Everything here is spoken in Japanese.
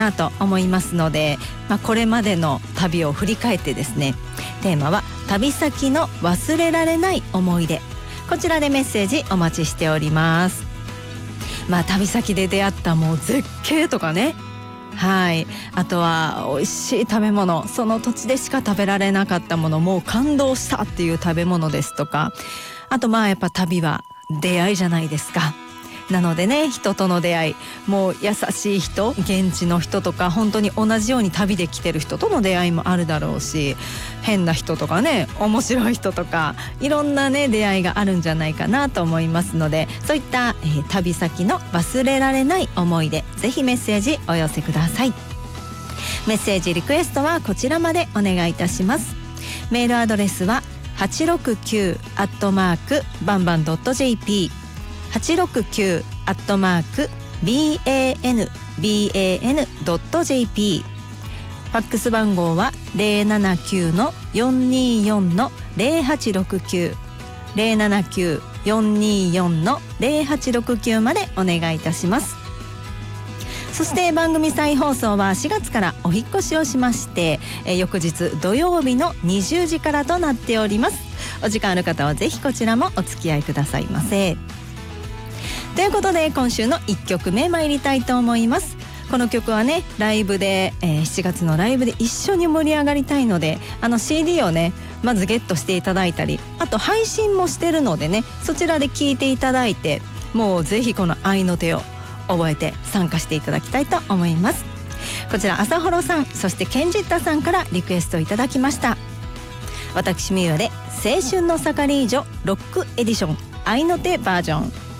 なと思いますので、これまでの旅を振り返ってですね、テーマは旅先の忘れられない思い出、こちらでメッセージお待ちしております。旅先で出会ったもう絶景とかね、はい、あとは美味しい食べ物、その土地でしか食べられなかったもの、もう感動したっていう食べ物ですとか、あとやっぱ旅は出会いじゃないですか。なのでね、人との出会い、もう優しい人、現地の人とか、本当に同じように旅で来てる人との出会いもあるだろうし、変な人とかね、面白い人とか、いろんなね出会いがあるんじゃないかなと思いますので、そういった、旅先の忘れられない思い出、ぜひメッセージお寄せください。メッセージリクエストはこちらまでお願いいたします。メールアドレスは869@banban.jp、869@banban.jp、 ファックス番号は 079-424-0869 079-424-0869 までお願いいたします。そして番組再放送は4月からお引越しをしまして、翌日土曜日の20時からとなっております。お時間ある方はぜひこちらもお付き合いくださいませ。ということで今週の1曲目参りたいと思います。この曲はね、ライブで、7月のライブで一緒に盛り上がりたいので、CD をねまずゲットしていただいたり、あと配信もしてるのでね、そちらで聴いていただいて、もうぜひこの愛の手を覚えて参加していただきたいと思います。こちら朝ホロさん、そしてケンジッタさんからリクエストいただきました。私ミュウヤで青春のサカリージョロックエディション愛の手バージョン。